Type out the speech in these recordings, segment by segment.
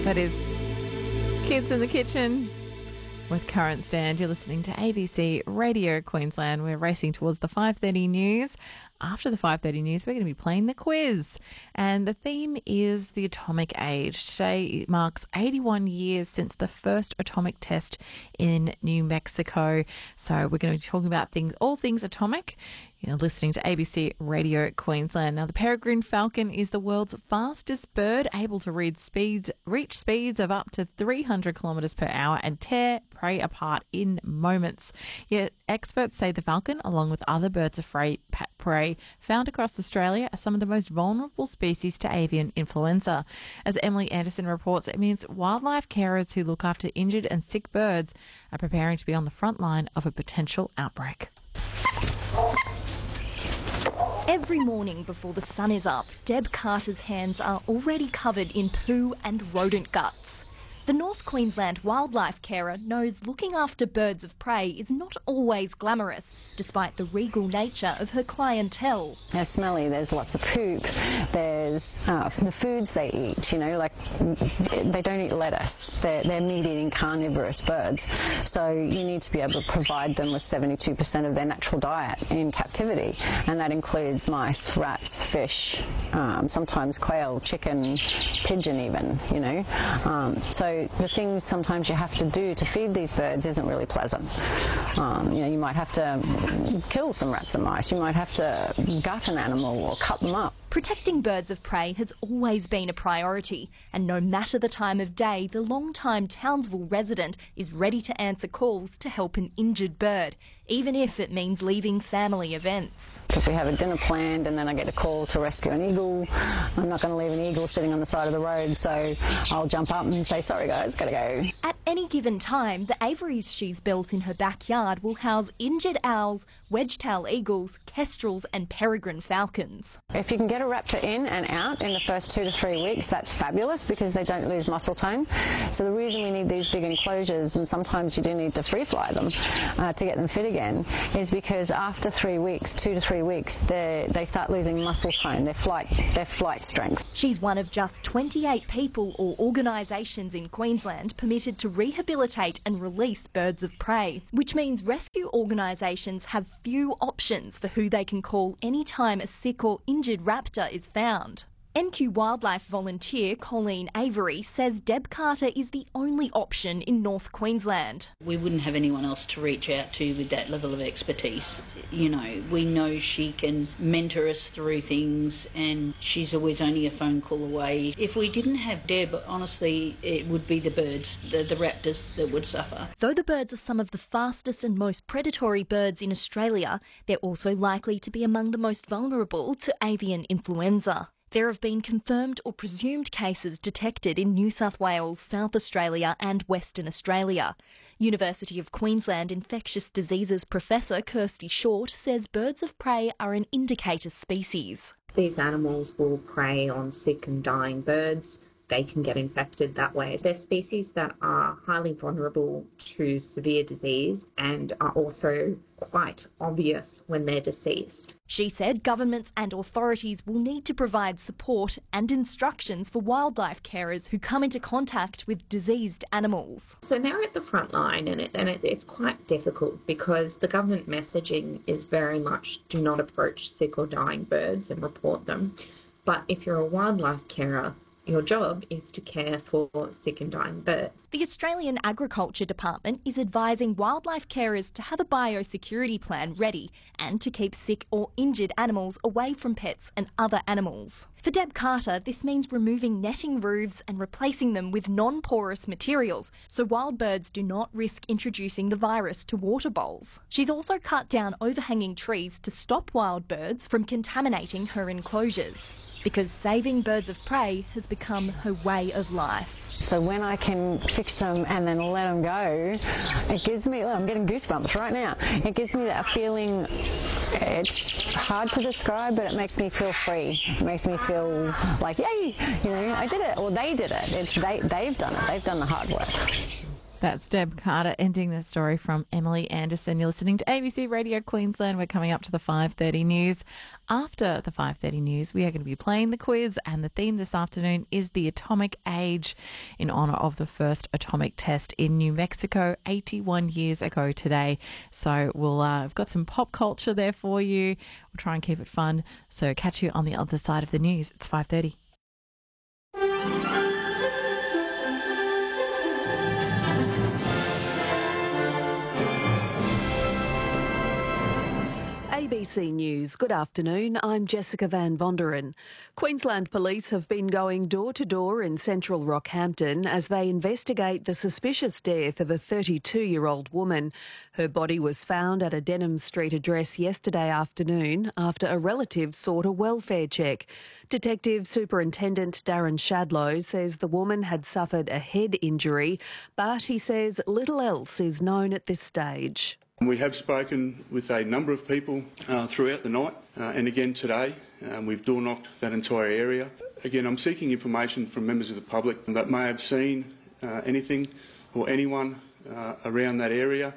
That is Kids in the Kitchen with Current Stand. You're listening to ABC Radio Queensland. We're racing towards the 5:30 news. After the 5:30 news, we're going to be playing the quiz. And the theme is the atomic age. Today marks 81 years since the first atomic test in New Mexico. So we're going to be talking about all things atomic. You're listening to ABC Radio Queensland. Now, the peregrine falcon is the world's fastest bird, able to reach speeds of up to 300 kilometres per hour and tear prey apart in moments. Yet experts say the falcon, along with other birds of prey found across Australia, are some of the most vulnerable species to avian influenza. As Emily Anderson reports, it means wildlife carers who look after injured and sick birds are preparing to be on the front line of a potential outbreak. Every morning before the sun is up, Deb Carter's hands are already covered in poo and rodent guts. The North Queensland wildlife carer knows looking after birds of prey is not always glamorous, despite the regal nature of her clientele. They're smelly, there's lots of poop, there's the foods they eat, like they don't eat lettuce, they're meat-eating carnivorous birds, so you need to be able to provide them with 72% of their natural diet in captivity, and that includes mice, rats, fish, sometimes quail, chicken, pigeon even, So the things sometimes you have to do to feed these birds isn't really pleasant. You might have to kill some rats and mice, you might have to gut an animal or cut them up. Protecting birds of prey has always been a priority, and no matter the time of day, the long-time Townsville resident is ready to answer calls to help an injured bird, even if it means leaving family events. If we have a dinner planned and then I get a call to rescue an eagle, I'm not going to leave an eagle sitting on the side of the road, so I'll jump up and say, sorry guys, gotta go. At any given time, the aviaries she's built in her backyard will house injured owls, wedge-tail eagles, kestrels and peregrine falcons. If you can get a raptor in and out in the first 2 to 3 weeks, that's fabulous because they don't lose muscle tone. So the reason we need these big enclosures, and sometimes you do need to free fly them to get them fit again, is because after 3 weeks, 2 to 3 weeks, they start losing muscle tone, their flight strength. She's one of just 28 people or organisations in Queensland permitted to rehabilitate and release birds of prey, which means rescue organisations have few options for who they can call any time a sick or injured raptor is found. NQ Wildlife volunteer Colleen Avery says Deb Carter is the only option in North Queensland. We wouldn't have anyone else to reach out to with that level of expertise. We know she can mentor us through things and she's always only a phone call away. If we didn't have Deb, honestly, it would be the birds, the raptors that would suffer. Though the birds are some of the fastest and most predatory birds in Australia, they're also likely to be among the most vulnerable to avian influenza. There have been confirmed or presumed cases detected in New South Wales, South Australia and Western Australia. University of Queensland infectious diseases professor Kirsty Short says birds of prey are an indicator species. These animals will prey on sick and dying birds. They can get infected that way. They're species that are highly vulnerable to severe disease and are also quite obvious when they're deceased. She said governments and authorities will need to provide support and instructions for wildlife carers who come into contact with diseased animals. So they're at the front line and it's quite difficult because the government messaging is very much do not approach sick or dying birds and report them. But if you're a wildlife carer, your job is to care for sick and dying birds. The Australian Agriculture Department is advising wildlife carers to have a biosecurity plan ready and to keep sick or injured animals away from pets and other animals. For Deb Carter, this means removing netting roofs and replacing them with non-porous materials so wild birds do not risk introducing the virus to water bowls. She's also cut down overhanging trees to stop wild birds from contaminating her enclosures, because saving birds of prey has become her way of life. So when I can fix them and then let them go, it gives me, I'm getting goosebumps right now. It gives me that feeling, it's hard to describe, but it makes me feel free. It makes me feel like, yay, I did it, or they did it. They've done it. They've done the hard work. That's Deb Carter ending the story from Emily Anderson. You're listening to ABC Radio Queensland. We're coming up to the 5:30 news. After the 5:30 news, we are going to be playing the quiz, and the theme this afternoon is the atomic age in honour of the first atomic test in New Mexico 81 years ago today. So we've got some pop culture there for you. We'll try and keep it fun. So catch you on the other side of the news. It's 5:30. ABC News. Good afternoon. I'm Jessica Van Vonderen. Queensland Police have been going door to door in central Rockhampton as they investigate the suspicious death of a 32-year-old woman. Her body was found at a Denham Street address yesterday afternoon after a relative sought a welfare check. Detective Superintendent Darren Shadlow says the woman had suffered a head injury, but he says little else is known at this stage. We have spoken with a number of people throughout the night and again today. We've door-knocked that entire area. Again, I'm seeking information from members of the public that may have seen anything or anyone around that area.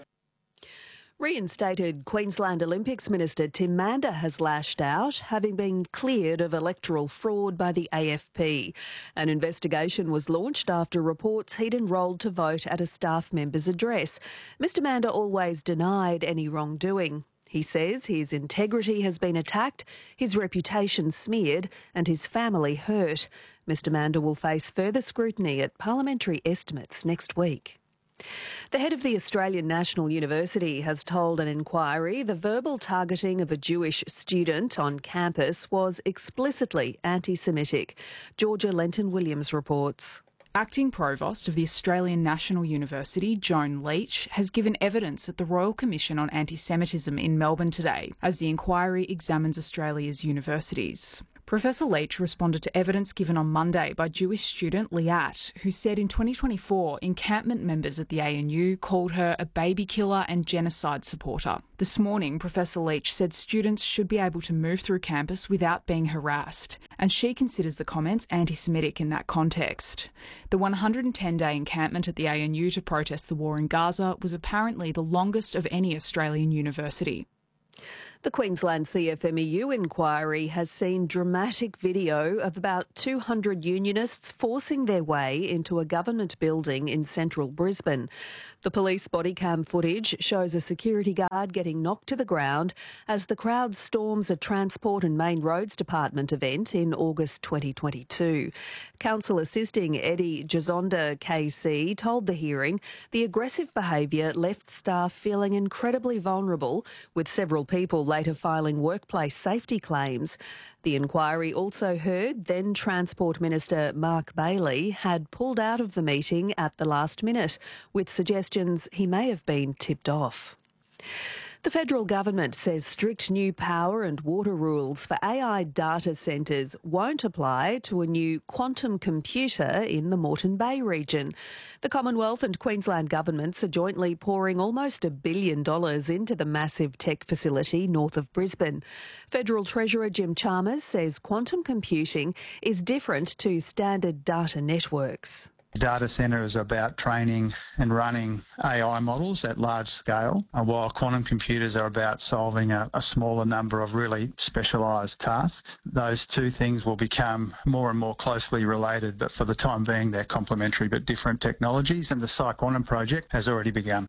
Reinstated Queensland Olympics Minister Tim Mander has lashed out, having been cleared of electoral fraud by the AFP. An investigation was launched after reports he'd enrolled to vote at a staff member's address. Mr Mander always denied any wrongdoing. He says his integrity has been attacked, his reputation smeared and his family hurt. Mr Mander will face further scrutiny at parliamentary estimates next week. The head of the Australian National University has told an inquiry the verbal targeting of a Jewish student on campus was explicitly anti-Semitic. Georgia Lenton-Williams reports. Acting Provost of the Australian National University, Joan Leach, has given evidence at the Royal Commission on Anti-Semitism in Melbourne today as the inquiry examines Australia's universities. Professor Leach responded to evidence given on Monday by Jewish student Liat, who said in 2024 encampment members at the ANU called her a baby killer and genocide supporter. This morning, Professor Leach said students should be able to move through campus without being harassed, and she considers the comments anti-Semitic in that context. The 110-day encampment at the ANU to protest the war in Gaza was apparently the longest of any Australian university. The Queensland CFMEU inquiry has seen dramatic video of about 200 unionists forcing their way into a government building in central Brisbane. The police body cam footage shows a security guard getting knocked to the ground as the crowd storms a Transport and Main Roads Department event in August 2022. Counsel assisting Eddie Gizonda KC told the hearing the aggressive behaviour left staff feeling incredibly vulnerable, with several people later filing workplace safety claims. The inquiry also heard then Transport Minister Mark Bailey had pulled out of the meeting at the last minute, with suggestions he may have been tipped off. The federal government says strict new power and water rules for AI data centres won't apply to a new quantum computer in the Moreton Bay region. The Commonwealth and Queensland governments are jointly pouring almost $1 billion into the massive tech facility north of Brisbane. Federal Treasurer Jim Chalmers says quantum computing is different to standard data networks. Data centre is about training and running AI models at large scale, while quantum computers are about solving a smaller number of really specialised tasks. Those two things will become more and more closely related, but for the time being they're complementary but different technologies, and the PsiQuantum project has already begun.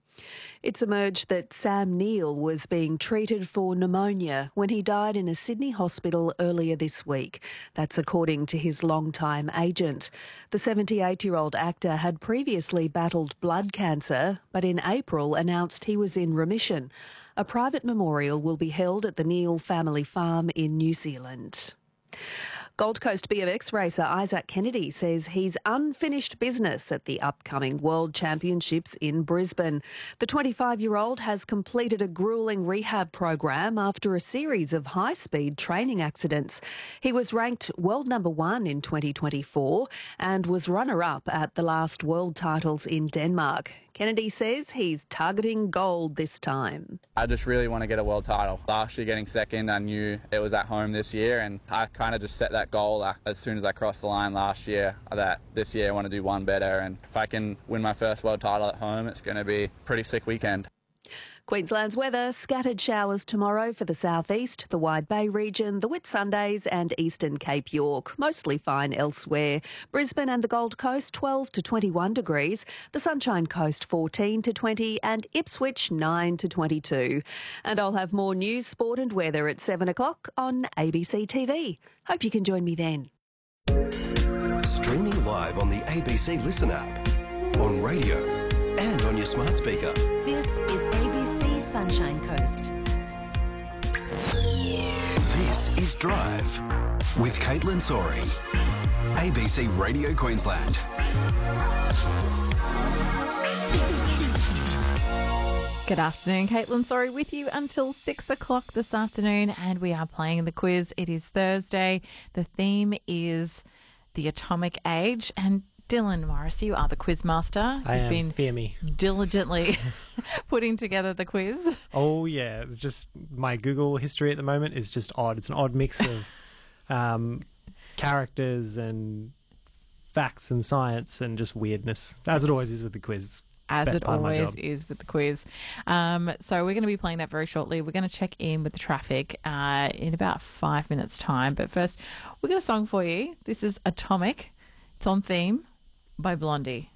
It's emerged that Sam Neill was being treated for pneumonia when he died in a Sydney hospital earlier this week. That's according to his longtime agent. The 78-year-old actor had previously battled blood cancer, but in April announced he was in remission. A private memorial will be held at the Neill family farm in New Zealand. Gold Coast BMX racer Isaac Kennedy says he's unfinished business at the upcoming World Championships in Brisbane. The 25-year-old has completed a gruelling rehab program after a series of high-speed training accidents. He was ranked world number 1 in 2024 and was runner-up at the last world titles in Denmark. Kennedy says he's targeting gold this time. I just really want to get a world title. Last year getting second, I knew it was at home this year, and I kind of just set that goal as soon as I crossed the line last year that this year I want to do one better, and if I can win my first world title at home, it's going to be a pretty sick weekend. Queensland's weather, scattered showers tomorrow for the southeast, the Wide Bay region, the Whitsundays and eastern Cape York. Mostly fine elsewhere. Brisbane and the Gold Coast 12 to 21 degrees, the Sunshine Coast 14 to 20 and Ipswich 9 to 22. And I'll have more news, sport and weather at 7 o'clock on ABC TV. Hope you can join me then. Streaming live on the ABC Listen app, on radio and on your smart speaker. This is ABC Sunshine Coast. This is Drive with Caitlin Sorey. ABC Radio Queensland. Good afternoon, Caitlin Sorry with you until 6 o'clock this afternoon, and we are playing the quiz. It is Thursday. The theme is the atomic age, and Dylan Morris, you are the quiz master. I You've am. been Fear me. diligently putting together the quiz. Oh, yeah. It's just my Google history at the moment is just odd. It's an odd mix of characters and facts and science and just weirdness, as it always is with the quiz. It's As best it part of my always job. is with the quiz. So we're going to be playing that very shortly. We're going to check in with the traffic in about 5 minutes' time. But first, we've got a song for you. This is Atomic. It's on theme by Blondie.